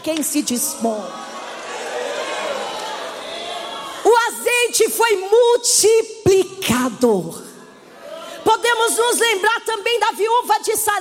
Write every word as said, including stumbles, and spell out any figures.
quem se dispõe. O azeite foi multiplicado. Podemos nos lembrar também da viúva de Sarepta.